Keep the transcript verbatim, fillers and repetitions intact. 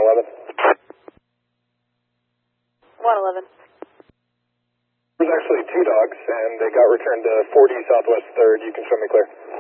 eleven. one eleven. There's actually two dogs, and they got returned to forty Southwest third. You can show me clear.